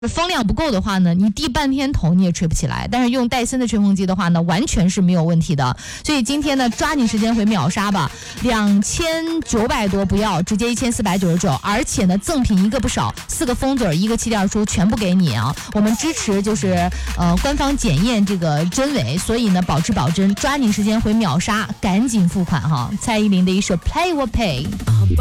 风量不够的话呢，你低半天头你也吹不起来。但是用戴森的吹风机的话呢，完全是没有问题的。所以今天呢，抓紧时间回秒杀吧，2900多不要，直接1499，而且呢赠品一个不少，4个风嘴，1个气垫书，全部给你啊！我们支持就是官方检验这个真伪，所以呢保质保真，抓紧时间回秒杀，赶紧付款哈！蔡依林的一首 Play or Pay。